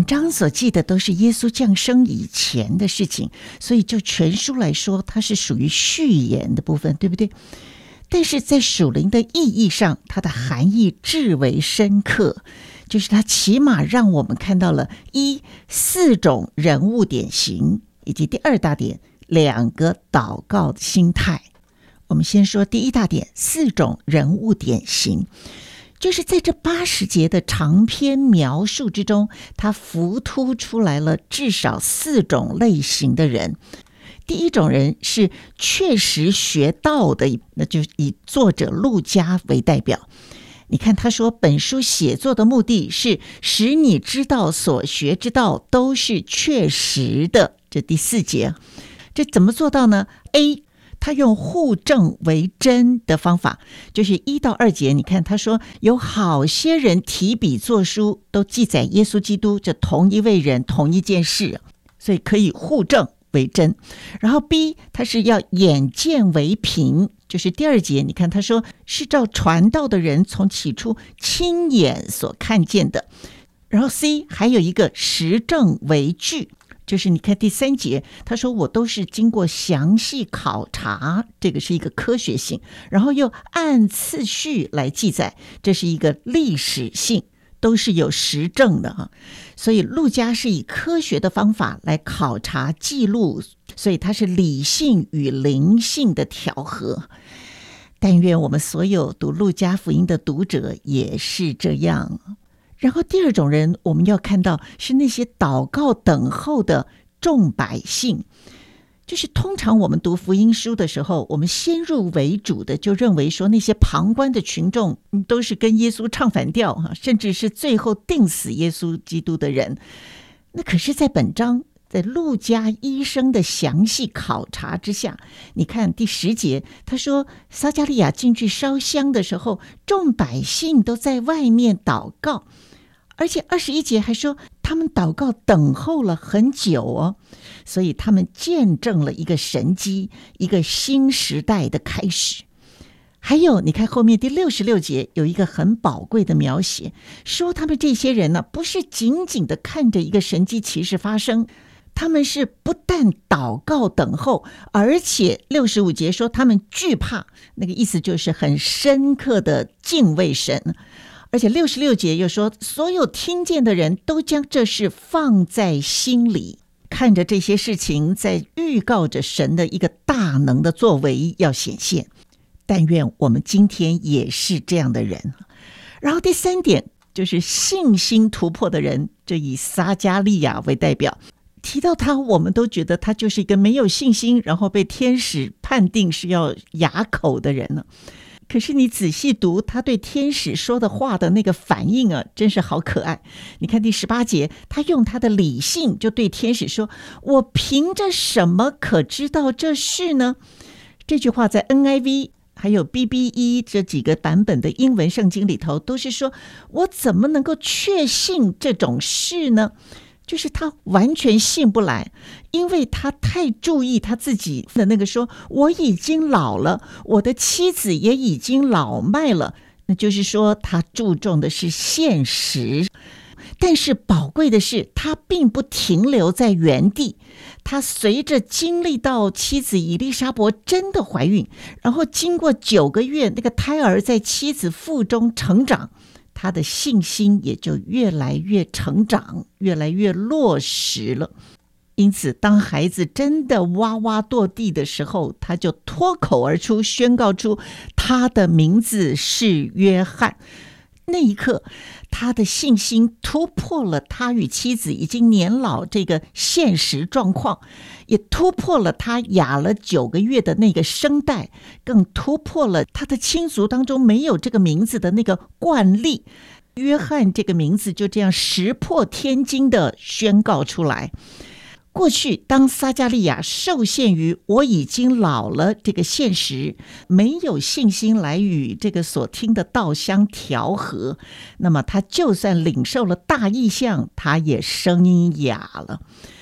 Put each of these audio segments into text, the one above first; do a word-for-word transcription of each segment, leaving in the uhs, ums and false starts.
章所记的都是耶稣降生以前的事情，所以就全书来说，它是属于序言的部分，对不对？但是在属灵的意义上，它的含义至为深刻，就是它起码让我们看到了一四种人物典型，以及第二大点两个祷告的心态。我们先说第一大点，四种人物典型，就是在这八十节的长篇描述之中，它浮凸出来了至少四种类型的人。第一种人是确实学道的，那就以作者路加为代表。你看他说，本书写作的目的是使你知道所学之道都是确实的，这第四节。这怎么做到呢？ A， 他用互证为真的方法，就是一到二节，你看他说有好些人提笔作书，都记载耶稣基督这同一位人同一件事，所以可以互证为真。然后 B， 他是要眼见为凭，就是第二节，你看他说是照传道的人从起初亲眼所看见的。然后 C 还有一个实证为据，就是你看第三节，他说我都是经过详细考察，这个是一个科学性，然后又按次序来记载，这是一个历史性，都是有实证的哈。所以路加是以科学的方法来考察记录，所以它是理性与灵性的调和。但愿我们所有读路加福音的读者也是这样。然后第二种人，我们要看到是那些祷告等候的众百姓。就是通常我们读福音书的时候，我们先入为主的就认为说那些旁观的群众都是跟耶稣唱反调，甚至是最后定死耶稣基督的人。那可是在本章，在路加医生的详细考察之下，你看第十节，他说撒迦利亚进去烧香的时候，众百姓都在外面祷告，而且二十一节还说他们祷告等候了很久哦，所以他们见证了一个神迹，一个新时代的开始。还有你看后面第六十六节有一个很宝贵的描写，说他们这些人呢，不是仅仅的看着一个神迹奇事发生，他们是不但祷告等候，而且六十五节说他们惧怕，那个意思就是很深刻的敬畏神。而且六十六节又说，所有听见的人都将这事放在心里，看着这些事情在预告着神的一个大能的作为要显现。但愿我们今天也是这样的人。然后第三点就是信心突破的人，这以撒迦利亚为代表。提到他，我们都觉得他就是一个没有信心，然后被天使判定是要哑口的人呢。可是你仔细读他对天使说的话的那个反应啊，真是好可爱。你看第十八节，他用他的理性就对天使说，我凭着什么可知道这事呢？这句话在 N I V 还有 B B E 这几个版本的英文圣经里头都是说，我怎么能够确信这种事呢？就是他完全信不来，因为他太注意他自己的那个说，我已经老了，我的妻子也已经老迈了，那就是说他注重的是现实。但是宝贵的是，他并不停留在原地，他随着经历到妻子以利沙伯真的怀孕，然后经过九个月，那个胎儿在妻子腹中成长，他的信心也就越来越成长，越来越落实了。因此当孩子真的哇哇堕地的时候，他就脱口而出宣告出他的名字是约翰。那一刻他的信心突破了他与妻子已经年老这个现实状况，也突破了他哑了九个月的那个声带，更突破了他的亲族当中没有这个名字的那个惯例。约翰这个名字就这样石破天惊的宣告出来。过去当撒迦利亚受限于我已经老了这个现实，没有信心来与这个所听的道相调和，那么他就算领受了大异象，他也声音哑了。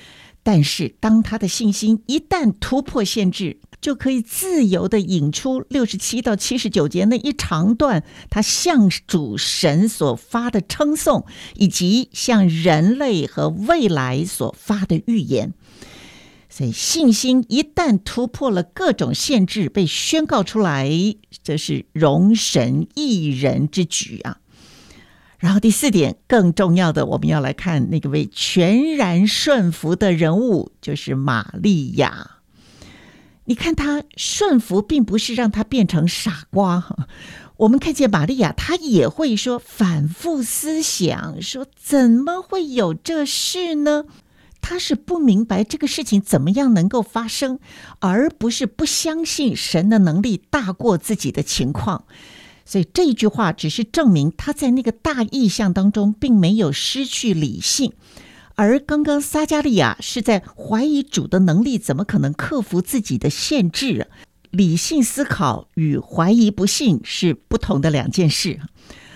但是当他的信心一旦突破限制，就可以自由地引出六十七到七十九节那一长段他向主神所发的称颂，以及向人类和未来所发的预言。所以信心一旦突破了各种限制，被宣告出来，这是荣神益人之举啊。然后第四点更重要的，我们要来看那个位全然顺服的人物，就是玛利亚。你看他顺服并不是让他变成傻瓜，我们看见玛利亚她也会说反复思想，说怎么会有这事呢？他是不明白这个事情怎么样能够发生，而不是不相信神的能力大过自己的情况。所以这一句话只是证明他在那个大意象当中并没有失去理性，而刚刚撒迦利亚是在怀疑主的能力怎么可能克服自己的限制。理性思考与怀疑不信是不同的两件事。